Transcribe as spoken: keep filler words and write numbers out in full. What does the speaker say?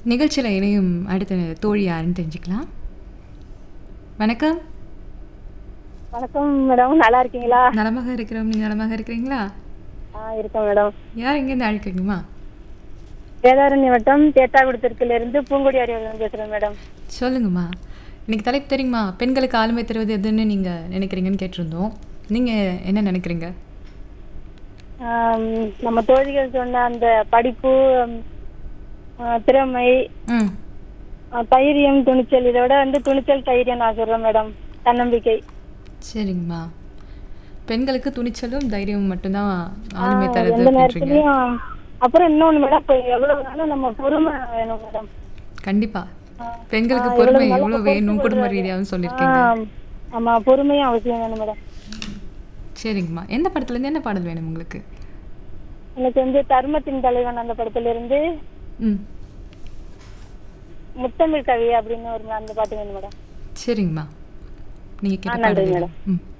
நிகழ்ச்சியில இணையும் அடுத்த தோழி யாருன்னு தெரிஞ்சுக்கலாம். வணக்கம். வணக்கம் மேடம், நல்லா இருக்கீங்களா? நலமாக இருக்கிறோம். நீங்க நலமாக இருக்கிறீங்களா? ஆ இருக்கேன் மேடம். யார் எங்கேருந்து அழைக்கிறீங்கம்மா? வேதாரண்ய வட்டம் தேத்தாக்குடித்திற்குல இருந்து பூங்கொடி அறிவழகன் பேசுறேன் மேடம். சொல்லுங்கம்மா. இன்னைக்கு தலைப்பு தெரியுமா? பெண்களுக்கு ஆளுமை தருவது எதுன்னு நீங்க நினைக்கிறீங்கன்னு கேட்டிருந்தோம். நீங்க என்ன நினைக்கிறீங்க? ஆம், நம்ம தோழிகள் சொன்ன அந்த படிப்பு, ஆ, திறமை, ம் ஆ, தைரியம், துணிச்சல், இதோட வந்து துணிச்சல் தைரியம் நான் சொல்றேன் மேடம். தன்னம்பிக்கை. சரிங்கம்மா. பெண்களுக்கு துணிச்சலும் தைரியமும் மட்டும்தான் ஆ, ஆளுமை தருது எந்த அப்படின்றீங்க. நேரத்துலயும். அப்புறம் இன்னொன்னு மேடம், இப்போ எவ்வளவு நாளும் நம்ம பொறுமை வேணும் மேடம். கண்டிப்பா. ஆ, பெண்களுக்கு ஆ, பொறுமை எவ்வளவு நாளும் எவ்வளவு பொறுத்து வேணும் குடும்ப கொள்றது. ரீதியாகவும் ஆ, சொல்லியிருக்கீங்க. ஆமா, பொறுமையும் அவசியம் வேணும் மேடம். சரிங்கம்மா. எந்த படத்துல இருந்து என்ன பாடல் வேணும் உங்களுக்கு? எனக்கு வந்து தர்மத்தின் தலைவன் அந்த படத்துல இருந்து ம் முத்தமிழ் கவி அப்படின்னு ஒரு அந்த பாட்டு வேணும் மேடம். சரிங்கம்மா. நீங்க ஆ, கேட்ட நன்றி பாடல் மேடம். ம்